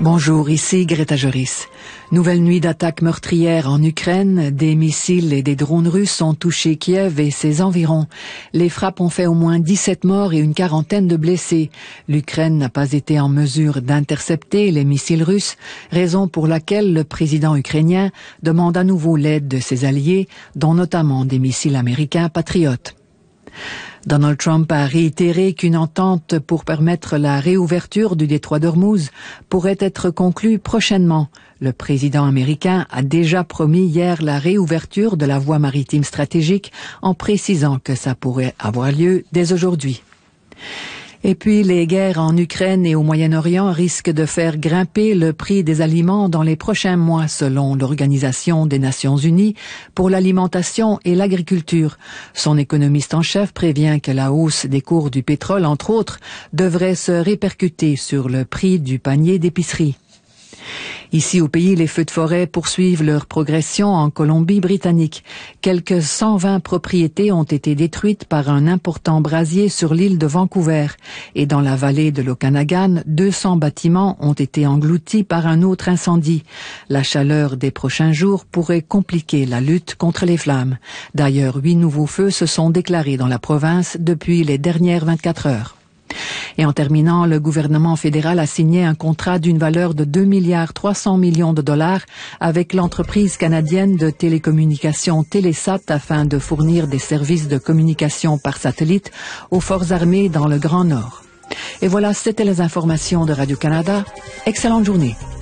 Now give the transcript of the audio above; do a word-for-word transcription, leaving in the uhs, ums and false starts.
Bonjour, ici Greta Joris. Nouvelle nuit d'attaques meurtrières en Ukraine. Des missiles et des drones russes ont touché Kiev et ses environs. Les frappes ont fait au moins dix-sept morts et une quarantaine de blessés. L'Ukraine n'a pas été en mesure d'intercepter les missiles russes, raison pour laquelle le président ukrainien demande à nouveau l'aide de ses alliés, dont notamment des missiles américains patriotes. Donald Trump a réitéré qu'une entente pour permettre la réouverture du détroit d'Ormuz pourrait être conclue prochainement. Le président américain a déjà promis hier la réouverture de la voie maritime stratégique en précisant que ça pourrait avoir lieu dès aujourd'hui. Et puis, les guerres en Ukraine et au Moyen-Orient risquent de faire grimper le prix des aliments dans les prochains mois, selon l'Organisation des Nations Unies pour l'alimentation et l'agriculture. Son économiste en chef prévient que la hausse des cours du pétrole, entre autres, devrait se répercuter sur le prix du panier d'épicerie. Ici au pays, les feux de forêt poursuivent leur progression en Colombie-Britannique. Quelques cent vingt propriétés ont été détruites par un important brasier sur l'île de Vancouver. Et dans la vallée de l'Okanagan, deux cents bâtiments ont été engloutis par un autre incendie. La chaleur des prochains jours pourrait compliquer la lutte contre les flammes. D'ailleurs, huit nouveaux feux se sont déclarés dans la province depuis les dernières vingt-quatre heures. Et en terminant, le gouvernement fédéral a signé un contrat d'une valeur de deux milliards trois cents millions de dollars avec l'entreprise canadienne de télécommunications Télésat afin de fournir des services de communication par satellite aux forces armées dans le Grand Nord. Et voilà, c'était les informations de Radio-Canada. Excellente journée.